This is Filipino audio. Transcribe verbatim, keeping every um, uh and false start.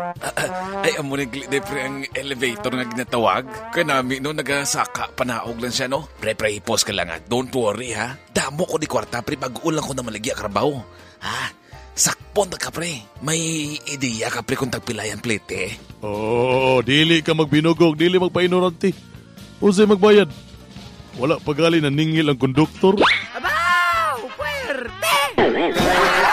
Ay, amo rin de pre ang elevator nga ginatawag. Kaya namin no, nagasaka, panaog lang siya no. Pre, pre, ipos ka lang ha. Don't worry ha. Damo ko di kwarta pre, pag-ulang ko na malagi akarabaw. Ha? Sakpon na ka pre. May ideya ka pre kung tagpilayan plate eh. Oo, oh, dili ka magbinugog, dili magpainorante. Unsay magbayad? Wala pagali na ningil ang konduktor.